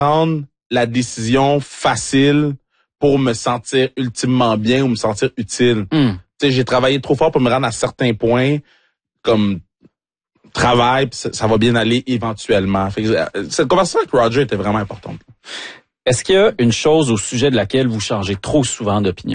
prendre la décision facile pour me sentir ultimement bien ou me sentir utile. Tu sais, j'ai travaillé trop fort pour me rendre à certains points, comme travail, pis ça va bien aller éventuellement. Fait que, cette conversation avec Roger était vraiment importante. Est-ce qu'il y a une chose au sujet de laquelle vous changez trop souvent d'opinion?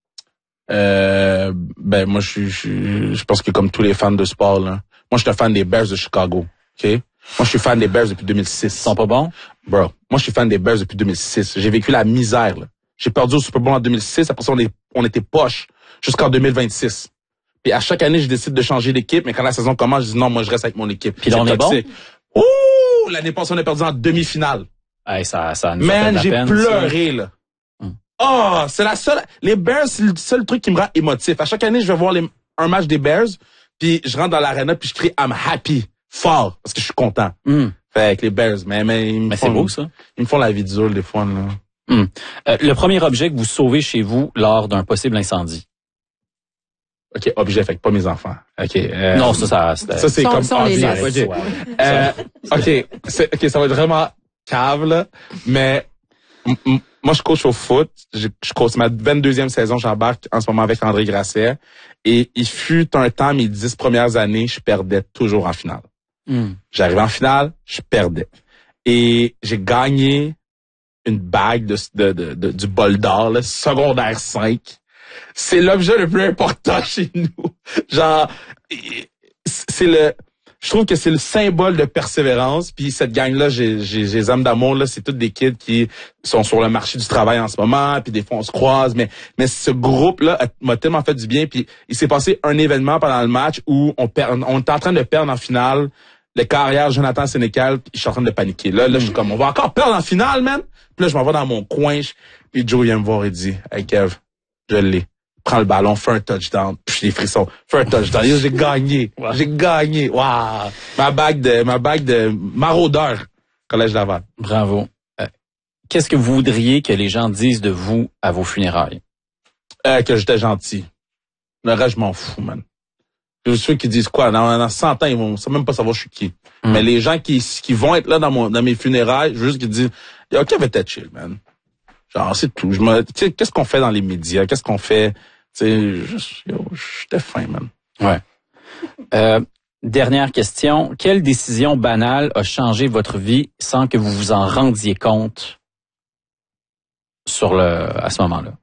Moi, je pense que comme tous les fans de sport, là, moi, je suis un fan des Bears de Chicago. OK? Moi, je suis fan des Bears depuis 2006. Ils sont pas bons? Bro, moi, je suis fan des Bears depuis 2006. J'ai vécu la misère, là. J'ai perdu au Super Bowl en 2006. Après ça, on était poche jusqu'en 2026. Puis à chaque année, je décide de changer d'équipe, mais quand la saison commence, je dis non, moi, je reste avec mon équipe. Puis là, on est bon? Ouh! L'année passée, on a perdu en demi-finale. Hey, ça nous Man, fait j'ai de la peine, pleuré, ça. là. Oh, c'est la seule... Les Bears, c'est le seul truc qui me rend émotif. À chaque année, je vais voir un match des Bears, puis je rentre dans l'arena, puis je crie « I'm happy », fort, parce que je suis content. Fait avec les Bears, mais c'est beau, ça. Ils me font la vie dure, des fois, là. Le premier objet que vous sauvez chez vous lors d'un possible incendie? OK, objet, fait que pas mes enfants. OK. Non, ça c'est comme objet. OK, ça va être vraiment cave, là, mais... Moi, je coach au foot. Je coach ma 22e saison. J'embarque en ce moment avec André Grasset. Et il fut un temps, mes 10 premières années, je perdais toujours en finale. J'arrivais en finale, je perdais. Et j'ai gagné une bague du bol d'or, là, secondaire 5. C'est l'objet le plus important chez nous. Genre, je trouve que c'est le symbole de persévérance. Puis cette gang-là, j'ai les âmes d'amour, là, c'est toutes des kids qui sont sur le marché du travail en ce moment, puis des fois on se croise, mais ce groupe-là m'a tellement fait du bien. Puis il s'est passé un événement pendant le match où on était en train de perdre en finale. Le carrière Jonathan Sénécal, je suis en train de paniquer. Là, je suis comme, on va encore perdre en finale, man. Puis là, je m'en vais dans mon coin, puis Joe vient me voir et dit, hey Kev, je l'ai. Prends le ballon, fais un touchdown. Puis j'ai des frissons. Fais un touchdown. J'ai gagné. Wow. J'ai gagné. Wow. Ma bague de maraudeur. Collège Laval. Bravo. Qu'est-ce que vous voudriez que les gens disent de vous à vos funérailles? Que j'étais gentil. Le reste, je m'en fous, man. Ceux qui disent quoi? Dans 100 ans, ils vont même pas savoir je suis qui. Mais les gens qui vont être là dans mes funérailles, je veux juste qu'ils disent, yo, Kev était chill, man. Genre, c'est tout. Qu'est-ce qu'on fait dans les médias? Qu'est-ce qu'on fait? J'étais fin, man. Ouais. Dernière question. Quelle décision banale a changé votre vie sans que vous vous en rendiez compte à ce moment-là?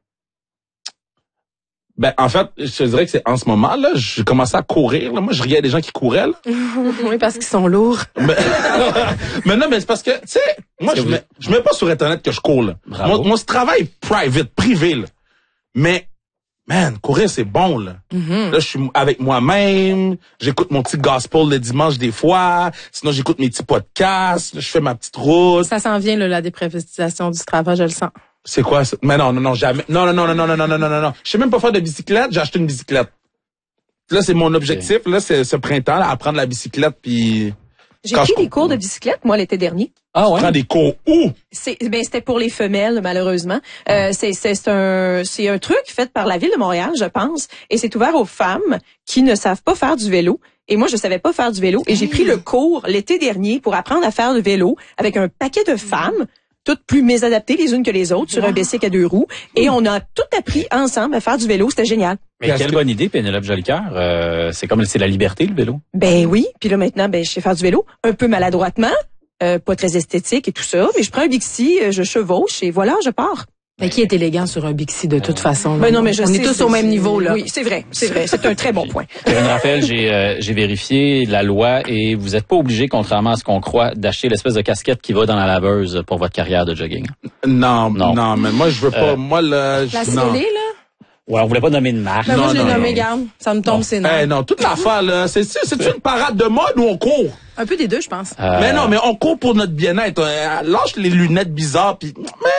Ben, en fait, je te dirais que c'est en ce moment, là, j'ai commencé à courir, là. Moi, je riais des gens qui couraient, là. Oui, parce qu'ils sont lourds. Mais non, mais c'est parce que, tu sais, moi, je mets pas sur Internet que je cours, là. Moi, c'est travail privé, là. Mais, man, courir, c'est bon, là. Là, je suis avec moi-même, j'écoute mon petit gospel le dimanche des fois, sinon j'écoute mes petits podcasts, là, je fais ma petite route. Ça s'en vient, là, la déprivatisation du travail, je le sens. C'est quoi ça? Mais non, jamais. Non. Je sais même pas faire de bicyclette, j'ai acheté une bicyclette. Là, c'est mon objectif, là, c'est ce printemps, là, apprendre la bicyclette, puis... J'ai pris des cours de bicyclette, moi, l'été dernier. Ah ouais? Prends des cours où? C'était pour les femelles, malheureusement. C'est un truc fait par la Ville de Montréal, je pense, et c'est ouvert aux femmes qui ne savent pas faire du vélo. Et moi, je savais pas faire du vélo, et j'ai pris le cours l'été dernier pour apprendre à faire du vélo avec un paquet de femmes, toutes plus mésadaptées les unes que les autres, sur un bicycle à 2 roues. Et on a tout appris ensemble à faire du vélo. C'était génial. Mais quelle bonne idée, Pénélope Jolicoeur. C'est la liberté, le vélo. Ben oui. Puis là, maintenant, je sais faire du vélo. Un peu maladroitement. Pas très esthétique et tout ça. Mais je prends un Bixi, je chevauche et voilà, je pars. Mais qui est élégant sur un Bixi de toute façon? Ben non, mais on est tous au même niveau, là. Oui, c'est vrai. C'est un très bon point. Kevin Raphaël, j'ai vérifié la loi et vous êtes pas obligé, contrairement à ce qu'on croit, d'acheter l'espèce de casquette qui va dans la laveuse pour votre carrière de jogging. Non, mais moi, je veux pas. Moi, là... La scellée, là? Ouais, on voulait pas nommer de marque. Ben moi, je l'ai nommé, garde. Ça me tombe, c'est non. Non, toute l'affaire, là, c'est une parade de mode ou on court? Un peu des deux, je pense. Mais non, mais on court pour notre bien-être. Lâche les lunettes bizarres, puis...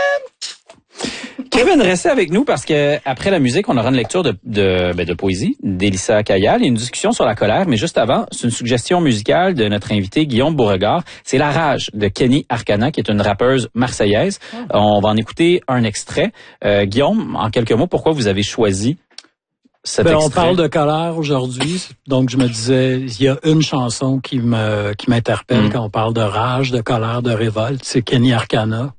Kevin, restez avec nous parce que après la musique, on aura une lecture de poésie d'Élissa Kayal et une discussion sur la colère. Mais juste avant, c'est une suggestion musicale de notre invité Guillaume Beauregard. C'est La Rage de Kenny Arcana, qui est une rappeuse marseillaise. On va en écouter un extrait. Guillaume, en quelques mots, pourquoi vous avez choisi cet on extrait? parle de colère aujourd'hui, donc je me disais, il y a une chanson qui m'interpelle quand on parle de rage, de colère, de révolte, c'est Kenny Arcana.